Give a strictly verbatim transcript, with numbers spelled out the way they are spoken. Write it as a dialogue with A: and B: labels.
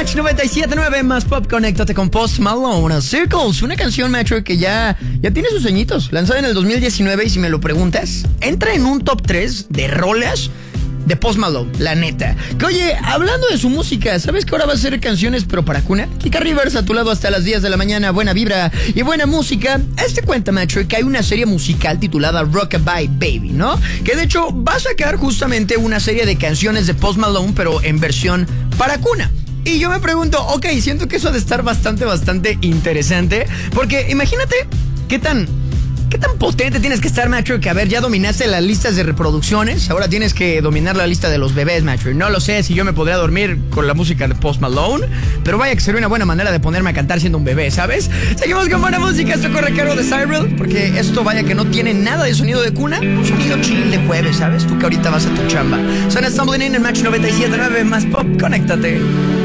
A: Match noventa y siete punto nueve más Pop, conéctate con Post Malone. Circles, una canción, Metro, que ya, ya tiene sus añitos. Lanzada en el dos mil diecinueve y si me lo preguntas, entra en un top tres de rolas de Post Malone, la neta. Que oye, hablando de su música, ¿sabes que ahora va a ser canciones pero para cuna? Kika Rivers a tu lado hasta las diez de la mañana, buena vibra y buena música. Este cuenta, Metro, que hay una serie musical titulada Rockabye Baby, ¿no? Que de hecho va a sacar justamente una serie de canciones de Post Malone, pero en versión para cuna. Y yo me pregunto, ok, siento que eso ha de estar bastante, bastante interesante. Porque imagínate qué tan... ¿Qué tan potente tienes que estar, Metro? Que a ver, ya dominaste las listas de reproducciones. Ahora tienes que dominar la lista de los bebés, Metro. No lo sé si yo me podría dormir con la música de Post Malone, pero vaya que sería una buena manera de ponerme a cantar siendo un bebé, ¿sabes? Seguimos con buena música. Esto corre cargo de Cyril, porque esto vaya que no tiene nada de sonido de cuna. Un sonido chill de jueves, ¿sabes? Tú que ahorita vas a tu chamba. Suena Stumbling In en Match noventa y siete punto nueve más Pop. Conéctate.